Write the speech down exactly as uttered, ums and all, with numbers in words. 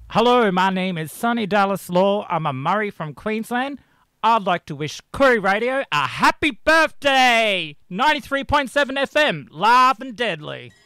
Hello, my name is Sonny Dallas Law. I'm a Murray from Queensland. I'd like to wish Koori Radio a happy birthday! ninety-three point seven F M, live and deadly.